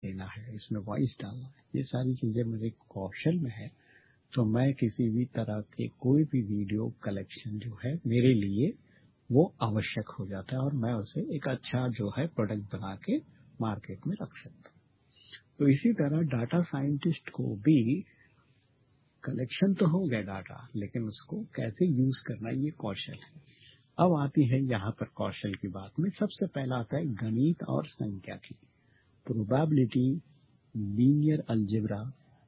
देना है, इसमें वॉइस डालना है, ये सारी चीज़ें मेरे कौशल में है, तो मैं किसी भी तरह के कोई भी वीडियो कलेक्शन जो है मेरे लिए वो आवश्यक हो जाता है और मैं उसे एक अच्छा जो है प्रोडक्ट बना के मार्केट में रख सकता हूँ। तो इसी तरह डाटा साइंटिस्ट को भी कलेक्शन तो हो गया डाटा, लेकिन उसको कैसे यूज करना ये कौशल है। अब आती है यहाँ पर कौशल की बात में सबसे पहला आता है गणित और संख्या की, प्रोबेबिलिटी, लीनियर अलजेब्रा,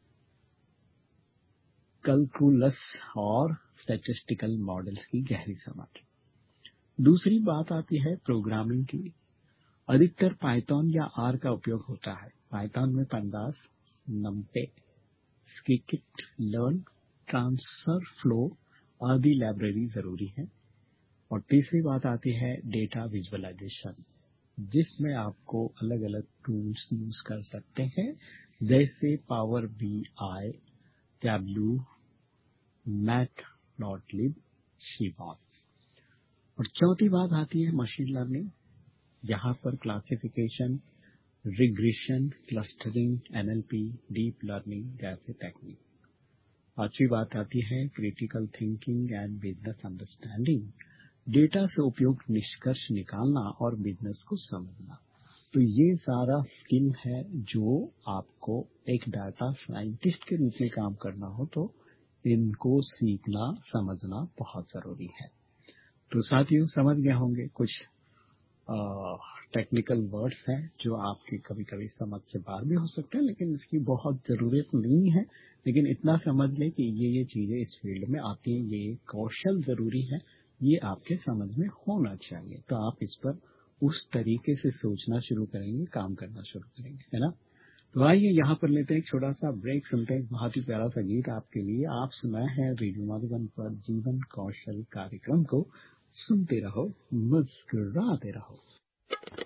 कैलकुलस और स्टैटिस्टिकल मॉडल्स की गहरी समझ। दूसरी बात आती है प्रोग्रामिंग की। अधिकतर पाइथन या आर का उपयोग होता है। पाइथन में pandas, numpy, scikit, learn, TensorFlow आदि लाइब्रेरी जरूरी है। और तीसरी बात आती है डेटा विजुअलाइजेशन, जिसमें आपको अलग अलग टूल्स यूज कर सकते हैं, जैसे पावर BI, टैब्लू, मैटप्लॉटलिब, शिबॉन। और चौथी बात आती है मशीन लर्निंग, यहाँ पर classification, regression, clustering, NLP, deep learning जैसे टेक्निक। पांचवी बात आती है critical thinking and business understanding, data से उपयुक्त निष्कर्ष निकालना और बिजनेस को समझना। तो ये सारा स्किल है जो आपको एक डाटा साइंटिस्ट के रूप में काम करना हो तो इनको सीखना समझना बहुत जरूरी है। तो साथियों समझ गए होंगे कुछ टेक्निकल वर्ड्स हैं जो आपके कभी कभी समझ से बाहर भी हो सकते हैं, लेकिन इसकी बहुत जरूरत नहीं है। लेकिन इतना समझ लें कि ये चीजें इस फील्ड में आती हैं, ये कौशल जरूरी है, ये आपके समझ में होना चाहिए। तो आप इस पर उस तरीके से सोचना शुरू करेंगे, काम करना शुरू करेंगे, है ना। तो आइए यहाँ पर लेते हैं एक छोटा सा ब्रेक, सुनते हैं बहुत ही प्यारा सा गीत आपके लिए। आप सुनाए हैं रेडियो मधुबन पर जीवन कौशल कार्यक्रम को, सुनते रहो, मुस्कुराते रहो।